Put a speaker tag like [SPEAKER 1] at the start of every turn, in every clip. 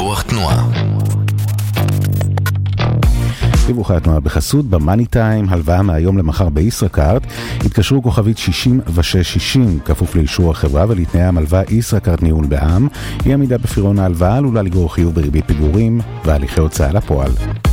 [SPEAKER 1] דיווח תנועה.
[SPEAKER 2] דיווחי התנועה בחסות במאני טיים, הלוואה מהיום למחר בישראכרט. התקשרו כוכבית 6660 כפוף לאישור החברה ולתנאי המלווה. ישראכרט ניהול בע"מ. אי עמידה בפירעון ההלוואה עלולה לגרור חיוב בריבית פיגורים והליכי הוצאה לפועל.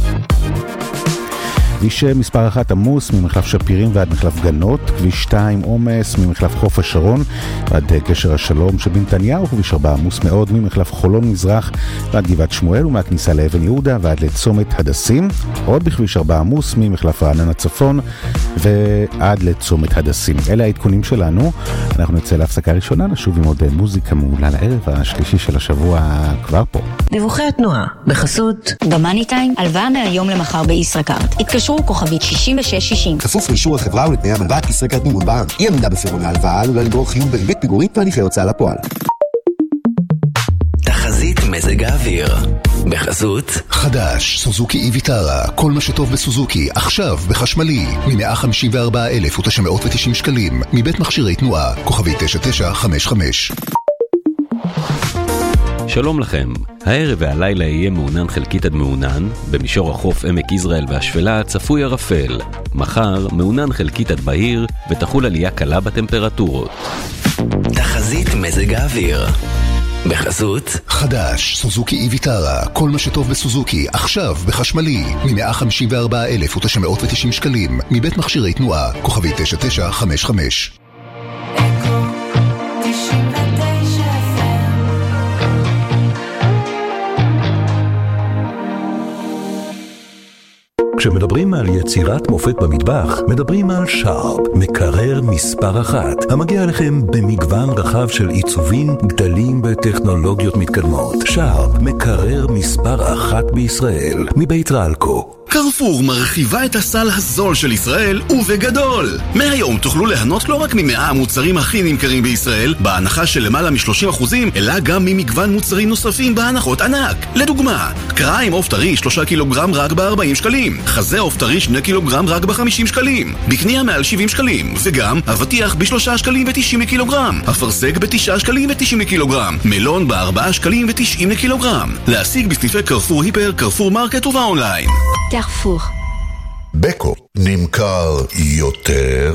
[SPEAKER 2] כביש מספר 1 עמוס ממחלף שפירים ועד מחלף גנות, כביש 2 עומס ממחלף חוף השרון ועד גשר השלום שבנתניהו, כביש 4 עמוס מאוד ממחלף חולון מזרח ועד גבעת שמואל ומהכניסה לאבן יהודה ועד לצומת הדסים. עוד בכביש 4 עמוס ממחלף רעננה הצפון ועד לצומת הדסים. אלה העדכונים שלנו. אנחנו נצא להפסקה ראשונה, נשוב עם עוד מוזיקה מעולה לערב השלישי של השבוע כבר פה.
[SPEAKER 3] דיווחי התנועה בחסות
[SPEAKER 4] במאני טיים, הלוואה מהיום למחר בישראכרט. התקשרו כוכבית 6660
[SPEAKER 5] כפוף לאישור החברה ולתנאי המלווה. ישראכרט ניהול בע"מ. אי עמידה בפירעון ההלוואה עלולה לגרור חיוב בריבית פיגורים והליכי הוצאה לפועל.
[SPEAKER 1] תחזית מזג האוויר בחסות
[SPEAKER 6] חדש, סוזוקי ויטרה, כל מה שטוב בסוזוקי, עכשיו בחשמלי, מ-154,990 שקלים, מבית מכשירי תנועה, כוכבי 9955.
[SPEAKER 7] שלום לכם, הערב והלילה יהיה מעונן חלקית עד מעונן, במישור החוף עמק יזרעאל והשפלה צפוי ערפל, מחר מעונן חלקית עד בהיר ותחול עלייה קלה בטמפרטורות.
[SPEAKER 1] תחזית מזג האוויר בחסות
[SPEAKER 6] חדש, סוזוקי ויטרה, כל מה שטוב בסוזוקי, עכשיו בחשמלי, מ-154,990 שקלים, מבית מכשירי תנועה, כוכבי 9955.
[SPEAKER 8] כשמדברים על יצירת מופת במטבח, מדברים על שרפ, מקרר מספר 1, המגיע לכם במגוון רחב של עיצובים, גדלים וטכנולוגיות מתקדמות. שרפ, מקרר מספר 1 בישראל, מבית רלקו.
[SPEAKER 9] קרפור מרחיבה את הסל הזול של ישראל ובגדול. מהיום תוכלו ליהנות לא רק מ100 המוצרים הכי נמכרים בישראל, בהנחה של למעלה מ-30%, אלא גם ממגוון מוצרים נוספים בהנחות ענק. לדוגמה, קריים עוף טרי 3 קילוגרם רק ב-40 שקלים, חזה עוף טרי 2 קילוגרם רק ב-50 שקלים, בקנייה מעל 70 שקלים, וגם אבטיח ב3 שקלים ו90 לקילוגרם, אפרסק ב9 שקלים ו90 לקילוגרם, מלון ב4 שקלים ו90 לקילוגרם. להשיג בסניפי קרפור היפר, קרפור מרקט ובאונליין.
[SPEAKER 4] קרפור.
[SPEAKER 6] בקו נמכר יותר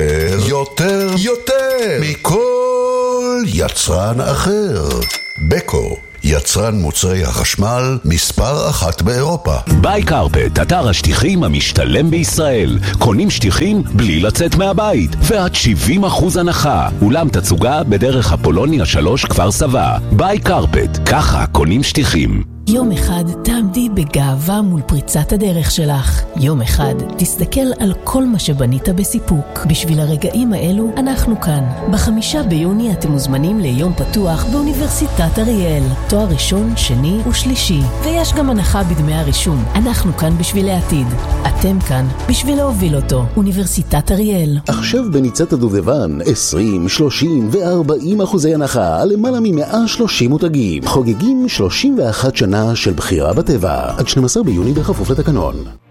[SPEAKER 6] מכל יצרן אחר. בקו, יצרן מוצרי החשמל מספר 1 באירופה.
[SPEAKER 10] ביי קרפט, אתר השטיחים המשתלם בישראל. קונים שטיחים בלי לצאת מהבית ועד 70% הנחה. אולם תצוגה בדרך אפולוניה 3 כפר סבא. ביי קרפט, ככה קונים שטיחים.
[SPEAKER 11] יום אחד תעמדי בגאווה מול פריצת הדרך שלך. יום אחד תסתכל על כל מה שבנית בסיפוק. בשביל הרגעים האלו אנחנו כאן. ב5 ביוני אתם מוזמנים ליום פתוח באוניברסיטת אריאל. תואר ראשון, שני ושלישי. ויש גם הנחה בדמי הרישום. אנחנו כאן בשביל העתיד. אתם כאן בשביל להוביל אותו. אוניברסיטת אריאל.
[SPEAKER 12] עכשיו בניצת הדובדבן 20, 30 ו-40% הנחה על למעלה מ-130 מותגים. חוגגים 31 שנה של בחירה בטבע. עד 12 ביוני בכפוף לתקנון.